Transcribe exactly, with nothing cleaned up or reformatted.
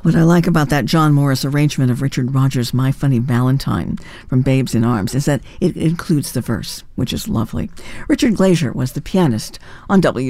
What I like about that John Morris arrangement of Richard Rodgers' My Funny Valentine from Babes in Arms is that it includes the verse, which is lovely. Richard Glazier was the pianist on W